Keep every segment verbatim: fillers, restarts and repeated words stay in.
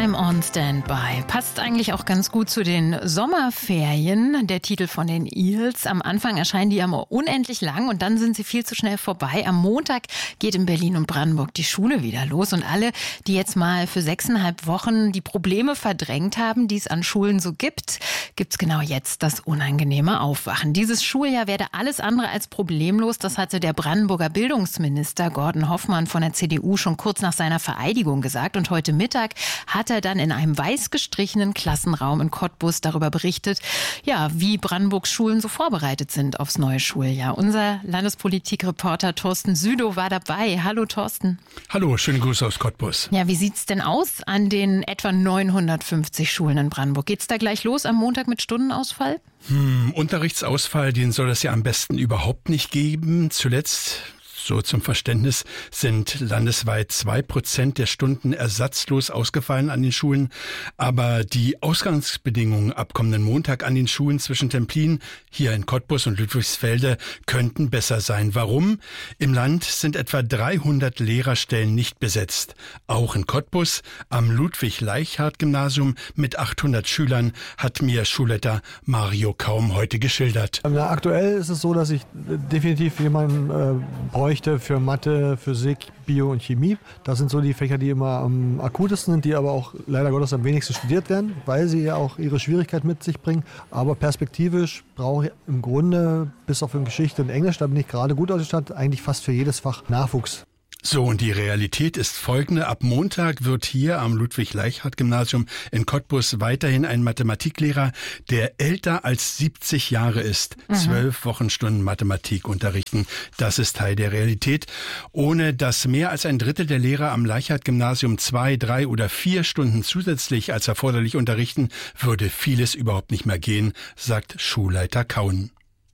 I'm on Standby. Passt eigentlich auch ganz gut zu den Sommerferien, der Titel von den Eels. Am Anfang erscheinen die immer unendlich lang und dann sind sie viel zu schnell vorbei. Am Montag geht in Berlin und Brandenburg die Schule wieder los und alle, die jetzt mal für sechseinhalb Wochen die Probleme verdrängt haben, die es an Schulen so gibt, gibt's genau jetzt das unangenehme Aufwachen. Dieses Schuljahr werde alles andere als problemlos. Das hatte der Brandenburger Bildungsminister Gordon Hoffmann von der C D U schon kurz nach seiner Vereidigung gesagt. Und heute Mittag hat er dann in einem weiß gestrichenen Klassenraum in Cottbus darüber berichtet, ja, wie Brandenburgs Schulen so vorbereitet sind aufs neue Schuljahr. Unser Landespolitikreporter Thorsten Südow war dabei. Hallo Thorsten. Hallo, schöne Grüße aus Cottbus. Ja, wie sieht's denn aus an den etwa neunhundertfünfzig Schulen in Brandenburg? Geht's da gleich los am Montag mit Stundenausfall? Hm, Unterrichtsausfall, den soll es ja am besten überhaupt nicht geben. Zuletzt, so zum Verständnis, sind landesweit zwei Prozent der Stunden ersatzlos ausgefallen an den Schulen. Aber die Ausgangsbedingungen ab kommenden Montag an den Schulen zwischen Templin, hier in Cottbus und Ludwigsfelde, könnten besser sein. Warum? Im Land sind etwa dreihundert Lehrerstellen nicht besetzt. Auch in Cottbus, am Ludwig-Leichhardt-Gymnasium mit achthundert Schülern, hat mir Schulleiter Mario Kaum heute geschildert. Na, aktuell ist es so, dass ich definitiv jemanden äh, bräuchte für Mathe, Physik, Bio und Chemie. Das sind so die Fächer, die immer am akutesten sind, die aber auch leider Gottes am wenigsten studiert werden, weil sie ja auch ihre Schwierigkeit mit sich bringen. Aber perspektivisch brauche ich im Grunde, bis auf in Geschichte und Englisch, da bin ich gerade gut ausgestattet, eigentlich fast für jedes Fach Nachwuchs. So, und die Realität ist folgende. Ab Montag wird hier am Ludwig-Leichhardt-Gymnasium in Cottbus weiterhin ein Mathematiklehrer, der älter als siebzig Jahre ist, mhm. zwölf Wochenstunden Mathematik unterrichten. Das ist Teil der Realität. Ohne dass mehr als ein Drittel der Lehrer am Leichhardt-Gymnasium zwei, drei oder vier Stunden zusätzlich als erforderlich unterrichten, würde vieles überhaupt nicht mehr gehen, sagt Schulleiter Kauen.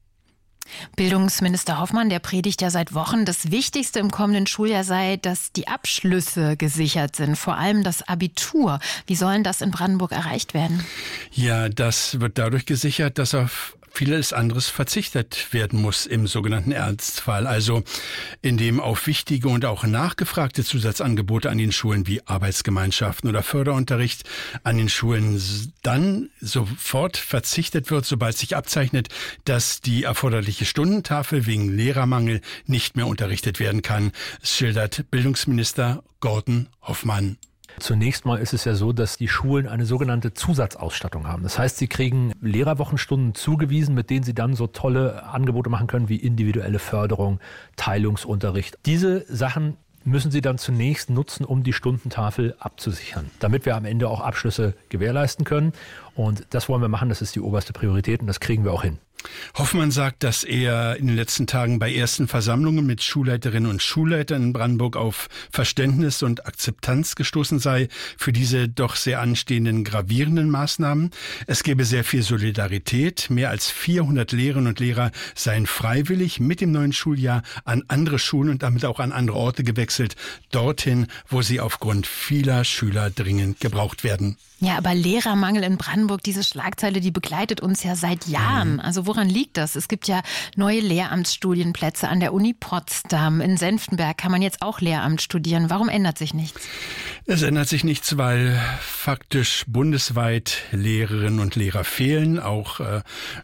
Bildungsminister Hoffmann, der predigt ja seit Wochen, das Wichtigste im kommenden Schuljahr sei, dass die Abschlüsse gesichert sind, vor allem das Abitur. Wie sollen das in Brandenburg erreicht werden? Ja, das wird dadurch gesichert, dass auf vieles anderes verzichtet werden muss im sogenannten Ernstfall. Also indem auf wichtige und auch nachgefragte Zusatzangebote an den Schulen wie Arbeitsgemeinschaften oder Förderunterricht an den Schulen dann sofort verzichtet wird, sobald sich abzeichnet, dass die erforderliche Stundentafel wegen Lehrermangel nicht mehr unterrichtet werden kann, schildert Bildungsminister Gordon Hoffmann. Zunächst mal ist es ja so, dass die Schulen eine sogenannte Zusatzausstattung haben. Das heißt, sie kriegen Lehrerwochenstunden zugewiesen, mit denen sie dann so tolle Angebote machen können wie individuelle Förderung, Teilungsunterricht. Diese Sachen müssen sie dann zunächst nutzen, um die Stundentafel abzusichern, damit wir am Ende auch Abschlüsse gewährleisten können. Und das wollen wir machen, das ist die oberste Priorität und das kriegen wir auch hin. Hoffmann sagt, dass er in den letzten Tagen bei ersten Versammlungen mit Schulleiterinnen und Schulleitern in Brandenburg auf Verständnis und Akzeptanz gestoßen sei für diese doch sehr anstehenden gravierenden Maßnahmen. Es gäbe sehr viel Solidarität. Mehr als vierhundert Lehrerinnen und Lehrer seien freiwillig mit dem neuen Schuljahr an andere Schulen und damit auch an andere Orte gewechselt, dorthin, wo sie aufgrund vieler Schüler dringend gebraucht werden. Ja, aber Lehrermangel in Brandenburg, diese Schlagzeile, die begleitet uns ja seit Jahren. Also woran liegt das? Es gibt ja neue Lehramtsstudienplätze an der Uni Potsdam. In Senftenberg kann man jetzt auch Lehramt studieren. Warum ändert sich nichts? Es ändert sich nichts, weil faktisch bundesweit Lehrerinnen und Lehrer fehlen. Auch äh,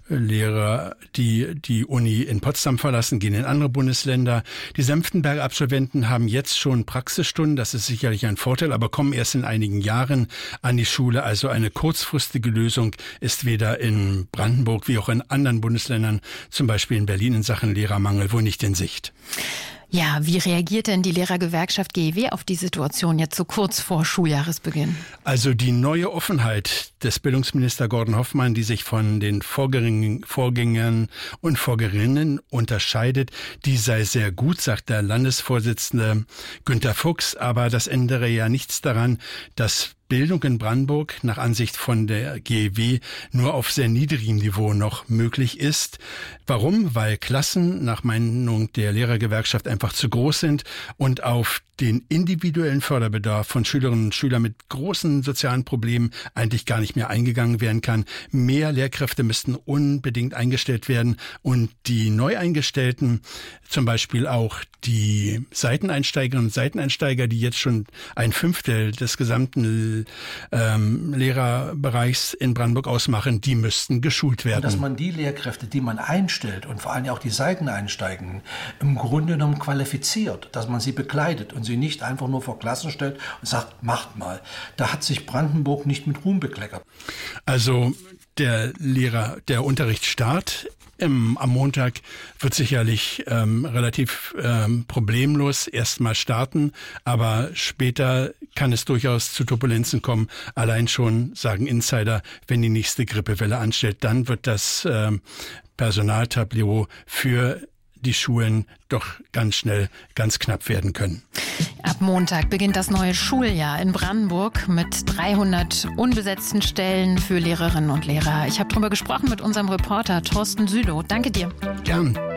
Lehrer, die die Uni in Potsdam verlassen, gehen in andere Bundesländer. Die Senftenberg-Absolventen haben jetzt schon Praxisstunden. Das ist sicherlich ein Vorteil, aber kommen erst in einigen Jahren an die Schule. Also eine kurzfristige Lösung ist weder in Brandenburg wie auch in anderen Bundesländern, zum Beispiel in Berlin in Sachen Lehrermangel, wohl nicht in Sicht. Ja, wie reagiert denn die Lehrergewerkschaft G E W auf die Situation jetzt so kurz vor Schuljahresbeginn? Also die neue Offenheit des Bildungsminister Gordon Hoffmann, die sich von den Vorgängern und Vorgängerinnen unterscheidet, die sei sehr gut, sagt der Landesvorsitzende Günter Fuchs. Aber das ändere ja nichts daran, dass Bildung in Brandenburg nach Ansicht von der G E W nur auf sehr niedrigem Niveau noch möglich ist. Warum? Weil Klassen nach Meinung der Lehrergewerkschaft einfach zu groß sind und auf den individuellen Förderbedarf von Schülerinnen und Schülern mit großen sozialen Problemen eigentlich gar nicht mehr eingegangen werden kann. Mehr Lehrkräfte müssten unbedingt eingestellt werden und die neu eingestellten, zum Beispiel auch die Seiteneinsteigerinnen und Seiteneinsteiger, die jetzt schon ein Fünftel des gesamten ähm, Lehrerbereichs in Brandenburg ausmachen, die müssten geschult werden. Und dass man die Lehrkräfte, die man einstellt und vor allem auch die Seiteneinsteigenden, im Grunde genommen qualifiziert, dass man sie begleitet und sie nicht einfach nur vor Klassen stellt und sagt, macht mal. Da hat sich Brandenburg nicht mit Ruhm bekleckert. Also der Lehrer, der Unterrichtsstart Im, am Montag wird sicherlich ähm, relativ ähm, problemlos erstmal starten, aber später kann es durchaus zu Turbulenzen kommen. Allein schon, sagen Insider, wenn die nächste Grippewelle anstellt, dann wird das ähm, Personaltableau für die Schulen doch ganz schnell ganz knapp werden können. Ab Montag beginnt das neue Schuljahr in Brandenburg mit dreihundert unbesetzten Stellen für Lehrerinnen und Lehrer. Ich habe darüber gesprochen mit unserem Reporter Thorsten Sülow. Danke dir. Gern.